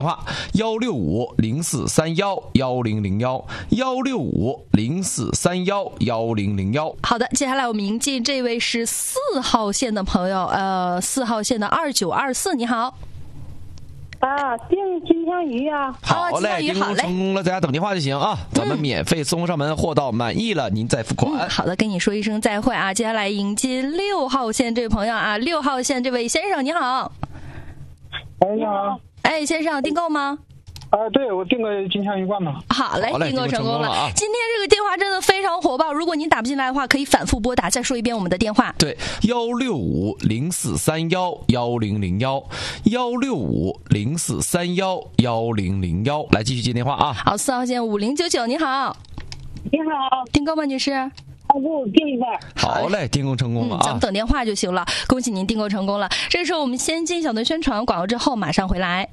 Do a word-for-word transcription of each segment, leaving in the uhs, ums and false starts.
话幺六五零四三幺幺零零幺幺六五零四三幺幺零零幺。 好的，接下来我们迎进这位是四号线的朋友，呃，四号线的二九二四，你好。 啊，订金枪鱼啊！ 好嘞，订购成功了，在家等电话就行啊，咱们免费送上门，货到满意了您再付款、 嗯。好的，跟你说一声再会啊！接下来迎接六号线这位朋友啊，六号线这位先生你好。 哎，你好。 哎，先生订购吗？ 啊，对，我订个金枪鱼罐头。 好嘞，订购成功了。 啊、 今天这个电话真的非常火爆，如果您打不进来的话，可以反复拨打。再说一遍我们的电话。 对，幺六五零四三幺幺零零幺，幺六五零四三幺幺零零幺，来继续接电话啊。 好，四号线五零九九，你好。 你好， 订购吗，女士？ 要不订一份。 好嘞，订购成功了啊、 嗯！咱们等电话就行了。恭喜您订购成功了。这时候我们先进小段宣传广告之后马上回来。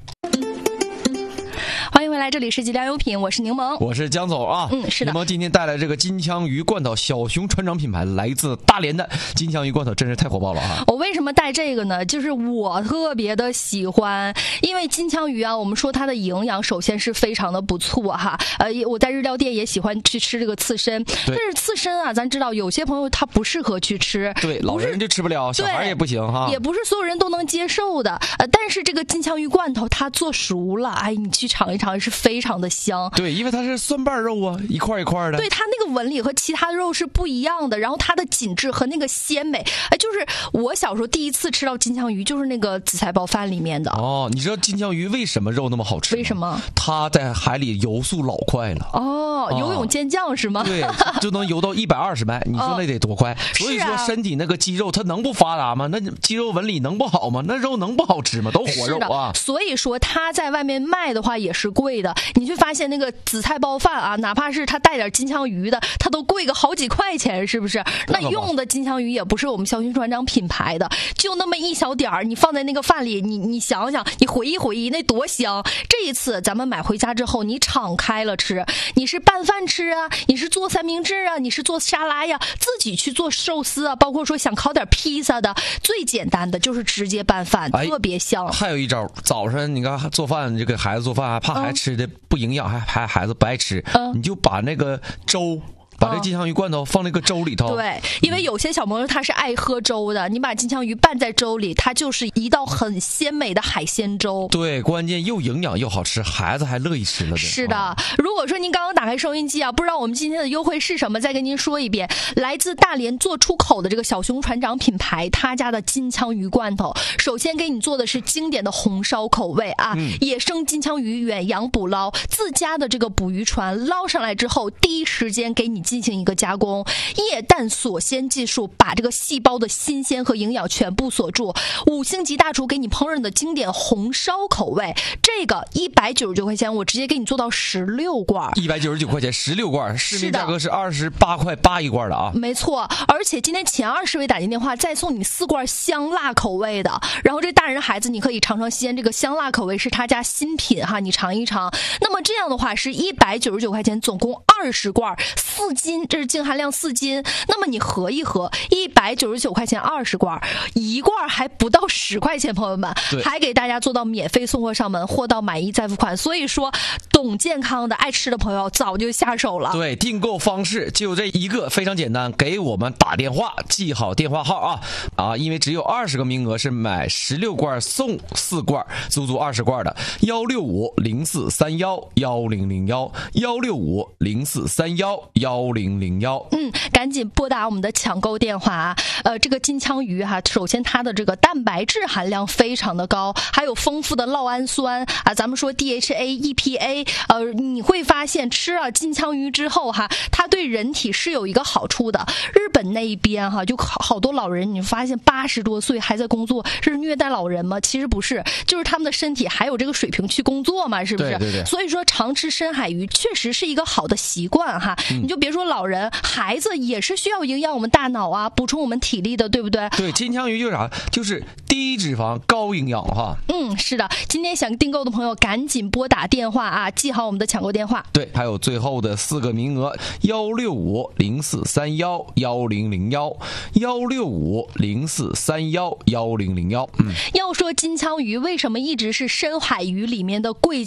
欢迎回来，这里是吉良优品，我是柠檬， 我是江总啊。 嗯，是的。 柠檬今天带来这个金枪鱼罐头，小熊船长品牌，来自大连的金枪鱼罐头，真是太火爆了啊！ 我为什么带这个呢？就是我特别的喜欢，因为金枪鱼啊，我们说它的营养首先是非常的不错哈。呃，我在日料店也喜欢去吃这个刺身，但是刺身啊，咱知道有些朋友他不适合去吃， 对，老人就吃不了，小孩也不行哈， 也不是所有人都能接受的。呃，但是这个金枪鱼罐头它做熟了，哎，你去尝一尝是非常的香。 对，因为它是蒜瓣肉啊，一块一块的。 对，它那个纹理和其他肉是不一样的，然后它的紧致和那个鲜美，哎，就是我小时候第一次吃到金枪鱼，就是那个紫菜包饭里面的。 哦，你知道金枪鱼为什么肉那么好吃吗？ 为什么？ 它在海里游速老快了。 哦，游泳健将是吗？ 对，就能游到一百二十迈，你说那得多快？哦、所以说身体那个肌肉它能不发达吗？那肌肉纹理能不好吗？那肉能不好吃吗？都活肉啊。 所以说它在外面卖的话也是贵的。你就发现那个紫菜包饭啊，哪怕是它带点金枪鱼的，它都贵个好几块钱，是不是？那用的金枪鱼也不是我们小熊船长品牌的，就那么一小点儿，你放在那个饭里，你你想想，你回忆回忆，那多香！这一次咱们买回家之后，你敞开了吃，你是拌饭吃啊，你是做三明治啊，你是做沙拉呀，自己去做寿司啊，包括说想烤点披萨的，最简单的就是直接拌饭， 哎、 特别香。 还有一招，早上你看做饭，就给孩子做饭，还怕孩子吃的不营养，还还孩子不爱吃，嗯、你就把那个粥。把这金枪鱼罐头放那个粥里头。 对，因为有些小朋友他是爱喝粥的，你把金枪鱼拌在粥里，它就是一道很鲜美的海鲜粥。 对，关键又营养又好吃，孩子还乐意吃了。 是的，啊、如果说您刚刚打开收音机啊，不知道我们今天的优惠是什么，再跟您说一遍，来自大连做出口的这个小熊船长品牌，他家的金枪鱼罐头，首先给你做的是经典的红烧口味啊，嗯、野生金枪鱼远洋捕捞，自家的这个捕鱼船捞上来之后，第一时间给你进行一个加工，液氮锁鲜技术把这个细胞的新鲜和营养全部锁住，五星级大厨给你烹饪的经典红烧口味，这个一百九十九块钱，我直接给你做到十六罐， 一百九十九块钱十六罐，市面价格是二十八块八一罐的啊。 没错，而且今天前二十位打进电话，再送你四罐香辣口味的，然后这大人孩子你可以尝尝鲜，这个香辣口味是他家新品哈，你尝一尝。那么这样的话是一百九十九块钱，总共二十罐，四斤，这是净含量四斤。那么你合一合，一百九十九块钱二十罐，一罐还不到十块钱，朋友们，还给大家做到免费送货上门，货到满意再付款。所以说，懂健康的、爱吃的朋友早就下手了。 对，订购方式就这一个，非常简单，给我们打电话，记好电话号啊啊，因为只有二十个名额，是买十六罐送四罐，足足二十罐的，幺六五零四三幺幺零零幺，幺六五零四三幺幺零零幺。 嗯，赶紧拨打我们的抢购电话啊！呃，这个金枪鱼哈、啊，首先它的这个蛋白质含量非常的高，还有丰富的酪氨酸啊，咱们说 D H A、E P A， 呃，你会发现吃了金枪鱼之后哈，它对人体是有一个好处的。日本那一边哈，就好好多老人，你发现八十多岁还在工作，这是虐待老人吗？其实不是，就是他们的身体还有这个水平去工作嘛，是不是？ 对对对。 所以说，常吃深海鱼确实是一个好的习惯哈。嗯、你就别说老人，孩子也是需要营养我们大脑啊，补充我们体力的，对不对？ 对，金枪鱼就是啥？就是低脂肪高营养哈。 嗯，是的。今天想订购的朋友赶紧拨打电话啊，记好我们的抢购电话。 对，还有最后的四个名额，幺六五零四三幺幺零零幺，幺六五零四三幺幺零零幺。嗯， 要说金枪鱼为什么一直是深海鱼里面的贵